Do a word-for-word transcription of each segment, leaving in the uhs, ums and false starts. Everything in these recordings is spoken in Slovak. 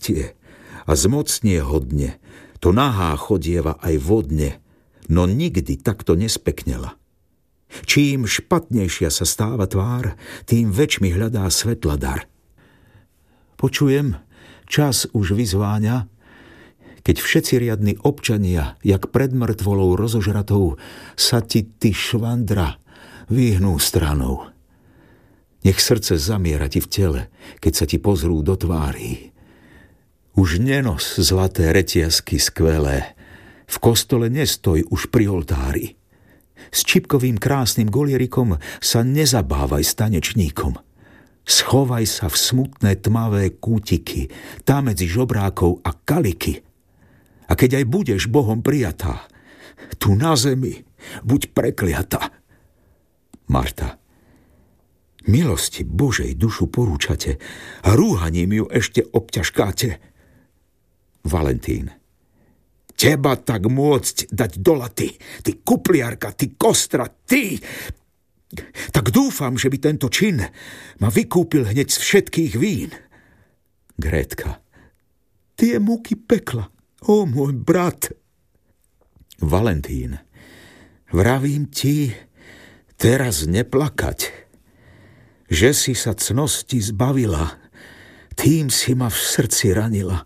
rastie a zmocnie hodne, to nahá chodieva aj vodne, no nikdy takto nespeknela. Čím špatnejšia sa stáva tvár, tým väčšmi hľadá svetla dar. Počujem, čas už vyzváňa, keď všetci riadni občania, jak pred mŕtvolou rozožratou, sa ti ty švandra vyhnú stranou. Nech srdce zamiera ti v tele, keď sa ti pozrú do tvári. Už nenos zlaté retiasky skvelé, v kostole nestoj už pri oltári. S čipkovým krásnym golierikom sa nezabávaj s tanečníkom. Schovaj sa v smutné tmavé kútiky, tá medzi žobrákov a kaliky. A keď aj budeš Bohom prijatá, tu na zemi buď prekliatá. Marta, milosti Božej dušu porúčate a rúhaním ju ešte obťažkáte. Valentín, teba tak môcť dať do laty, ty kupliarka, ty kostra, ty... Tak dúfam, že by tento čin ma vykúpil hneď z všetkých vín. Grétka, tie múky pekla, ó môj brat. Valentín, vravím ti, teraz neplakať, že si sa cnosti zbavila, tým si ma v srdci ranila.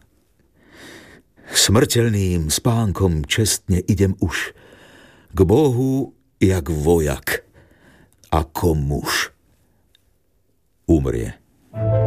Smrteľným spánkom čestne idem už k Bohu jak vojak, ako muž. Umrie.